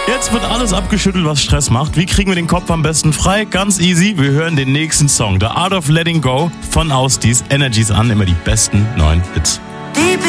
Jetzt wird alles abgeschüttelt, was Stress macht. Wie kriegen wir den Kopf am besten frei? Ganz easy. Wir hören den nächsten Song. The Art of Letting Go von Austis Energies an. Immer die besten neuen Hits. Deep